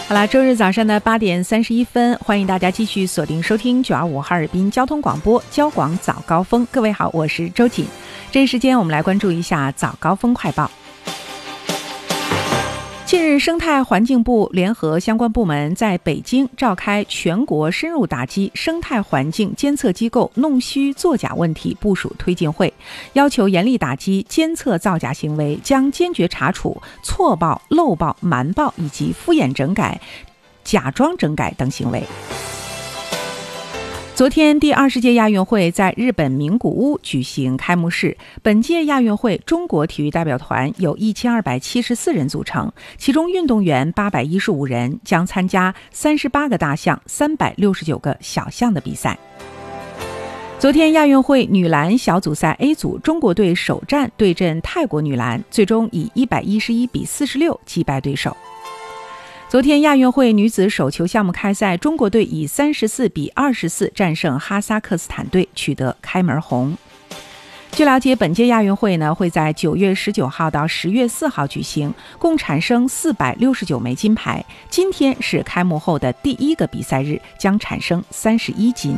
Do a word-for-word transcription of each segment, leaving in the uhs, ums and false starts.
好了，周日早上的八点三十一分，欢迎大家继续锁定收听九二五哈尔滨交通广播交广早高峰。各位好，我是周瑾。这一时间我们来关注一下早高峰快报。近日，生态环境部联合相关部门在北京召开全国深入打击生态环境监测机构弄虚作假问题部署推进会，要求严厉打击监测造假行为，将坚决查处错报、漏报、瞒报以及敷衍整改、假装整改等行为。昨天，第二十届亚运会在日本名古屋举行开幕式。本届亚运会，中国体育代表团有一千二百七十四人组成，其中运动员八百一十五人，将参加三十八个大项、三百六十九个小项的比赛。昨天，亚运会女篮小组赛 A 组，中国队首战对阵泰国女篮，最终以一百一十一比四十六击败对手。昨天，亚运会女子手球项目开赛，中国队以三十四比二十四战胜哈萨克斯坦队，取得开门红。据了解，本届亚运会呢会在九月十九号到十月四号举行，共产生四百六十九枚金牌。今天是开幕后的第一个比赛日，将产生三十一金。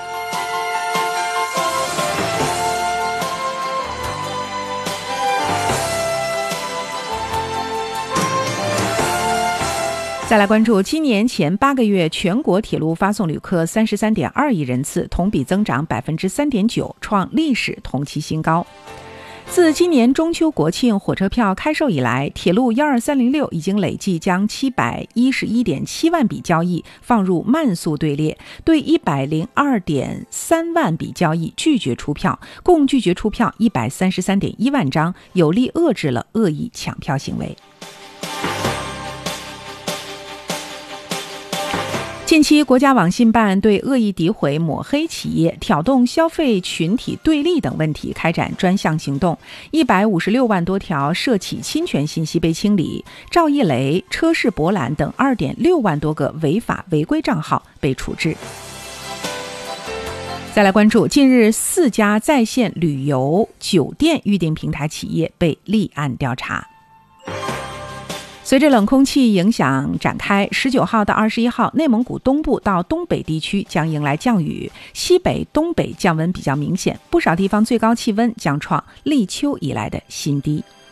再来关注今年前八个月全国铁路发送旅客三十三点二亿人次，同比增长百分之三点九，创历史同期新高。自今年中秋国庆火车票开售以来，铁路一二三零六已经累计将七百一十一点七万笔交易放入慢速队列，对一百零二点三万笔交易拒绝出票，共拒绝出票一百三十三点一万张，有力遏制了恶意抢票行为。近期，国家网信办对恶意诋毁、抹黑企业、挑动消费群体对立等问题开展专项行动，一百五十六万多条涉企侵权信息被清理，赵一雷、车市博览等二点六万多个违法违规账号被处置。再来关注，近日四家在线旅游酒店预订平台企业被立案调查。随着冷空气影响展开，十九号到二十一号，内蒙古东部到东北地区将迎来降雨，西北、东北降温比较明显，不少地方最高气温将创立秋以来的新低。